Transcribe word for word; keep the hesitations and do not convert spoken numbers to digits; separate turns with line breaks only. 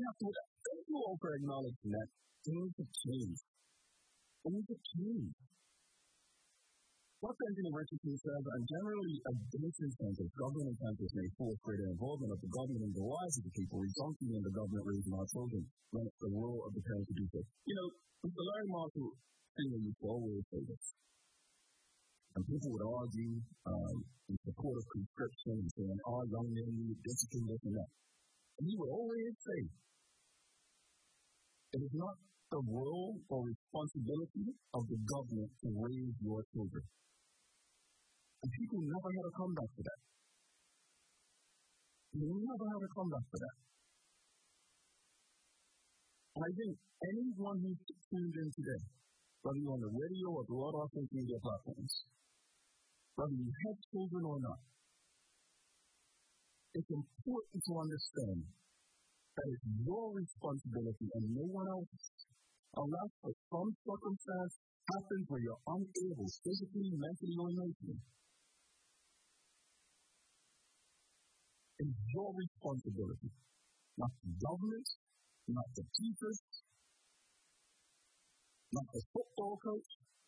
have to, thank you all for acknowledging that things have changed. Things have changed. What Benjamin Richardson says, and generally a basic incentives, government incentives may force greater involvement of the government in the lives of the people, resulting in the government raising our children when it's the role of the parents to do so. You know, Mister Larry Marshall Senior used to always say this. And people would argue um, in support of conscription and saying, our young men need discipline, this and that. And he would always say, it is not the role or responsibility of the government to raise your children. And people never had a comeback for that. They never had a comeback for that. And I think anyone who's tuned in today, whether you're on the radio or through all our social media platforms, whether you have children or not, it's important to understand that it's your responsibility and no one else's, unless for some circumstance happens where you're unable, physically, mentally, or emotionally. It's your responsibility, not the government, not the teachers, not the football coach,